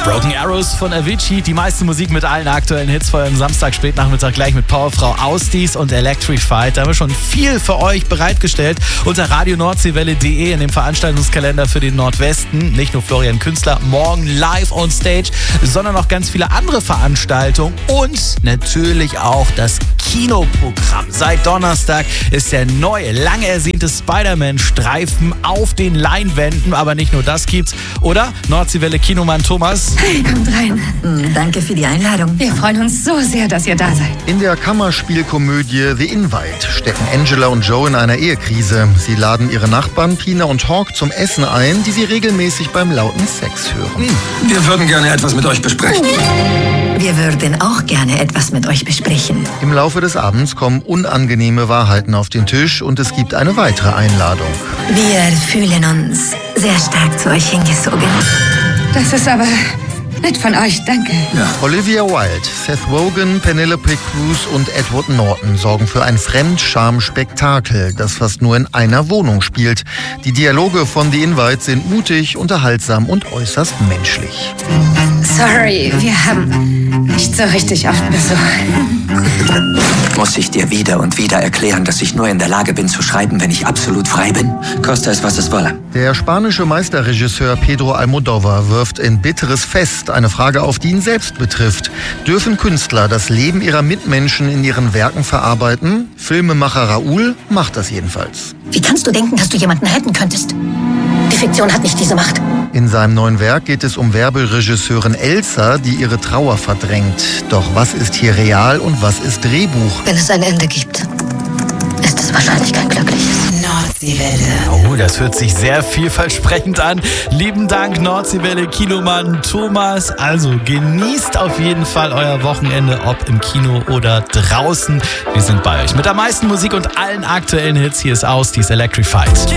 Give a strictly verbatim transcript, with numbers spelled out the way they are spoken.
Broken Arrows von Avicii, die meiste Musik mit allen aktuellen Hits vor allem Samstag spätnachmittag gleich mit Powerfrau Ausdies und Electrified. Da haben wir schon viel für euch bereitgestellt unter radio nordseewelle punkt de in dem Veranstaltungskalender für den Nordwesten. Nicht nur Florian Künstler morgen live on stage, sondern auch ganz viele andere Veranstaltungen und natürlich auch das Kinoprogramm. Seit Donnerstag ist der neue, lang ersehnte Spider-Man-Streifen auf den Leinwänden, aber nicht nur das gibt's, oder? Nordseewelle Kinomann Thomas. Hey, kommt rein. Danke für die Einladung. Wir freuen uns so sehr, dass ihr da seid. In der Kammerspielkomödie The Invite stecken Angela und Joe in einer Ehekrise. Sie laden ihre Nachbarn Pina und Hawk zum Essen ein, die sie regelmäßig beim lauten Sex hören. Wir würden gerne etwas mit euch besprechen. Wir würden auch gerne etwas mit euch besprechen. Im Laufe des Abends kommen unangenehme Wahrheiten auf den Tisch und es gibt eine weitere Einladung. Wir fühlen uns sehr stark zu euch hingezogen. Das ist aber nett von euch, danke. Ja. Olivia Wilde, Seth Rogen, Penelope Cruz und Edward Norton sorgen für ein Fremdscham-Spektakel, das fast nur in einer Wohnung spielt. Die Dialoge von The Invite sind mutig, unterhaltsam und äußerst menschlich. Sorry, wir haben nicht so richtig oft Besuch. Muss ich dir wieder und wieder erklären, dass ich nur in der Lage bin zu schreiben, wenn ich absolut frei bin? Koste es, was es wolle. Der spanische Meisterregisseur Pedro Almodóvar wirft in Bitteres Fest eine Frage auf, die ihn selbst betrifft. Dürfen Künstler das Leben ihrer Mitmenschen in ihren Werken verarbeiten? Filmemacher Raúl macht das jedenfalls. Wie kannst du denken, dass du jemanden retten könntest? Die Fiktion hat nicht diese Macht. In seinem neuen Werk geht es um Werberegisseurin Elsa, die ihre Trauer verdrängt. Doch was ist hier real und was ist Drehbuch? Wenn es ein Ende gibt, ist es wahrscheinlich kein glückliches. Nordseewelle. Oh, das hört sich sehr vielversprechend an. Lieben Dank, Nordseewelle Kinomann Thomas. Also genießt auf jeden Fall euer Wochenende, ob im Kino oder draußen. Wir sind bei euch mit der meisten Musik und allen aktuellen Hits. Hier ist Ausdies Electrified.